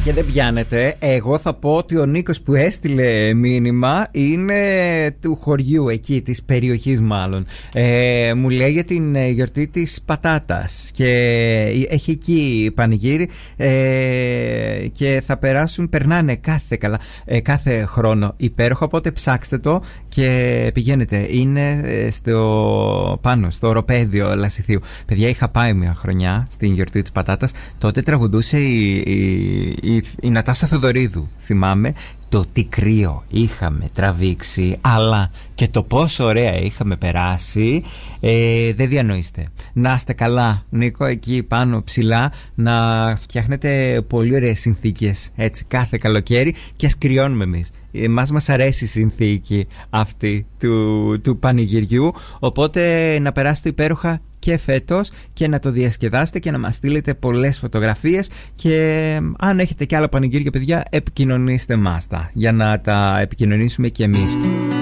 Και δεν πιάνετε. Εγώ θα πω ότι ο Νίκος που έστειλε μήνυμα είναι του χωριού εκεί, της περιοχής μάλλον. Μου λέει για την γιορτή της πατάτας και έχει εκεί πανηγύρι και θα περνάνε κάθε χρόνο υπέροχο, οπότε ψάξτε το και πηγαίνετε. Είναι πάνω στο οροπέδιο Λασιθίου. Παιδιά, είχα πάει μια χρονιά στην γιορτή της πατάτας. Τότε τραγουδούσε η Νατάσα Θεοδωρίδου, θυμάμαι. Το τι κρύο είχαμε τραβήξει, αλλά και το πόσο ωραία είχαμε περάσει, δεν διανοείστε. Να είστε καλά, Νίκο, εκεί πάνω ψηλά, να φτιάχνετε πολύ ωραίες συνθήκες έτσι κάθε καλοκαίρι και ας κρυώνουμε εμείς. Μας αρέσει η συνθήκη αυτή του πανηγυριού, οπότε να περάσετε υπέροχα και φέτος και να το διασκεδάσετε και να μας στείλετε πολλές φωτογραφίες, και αν έχετε και άλλα πανηγύρια, παιδιά, επικοινωνήστε μας τα για να τα επικοινωνήσουμε και εμείς.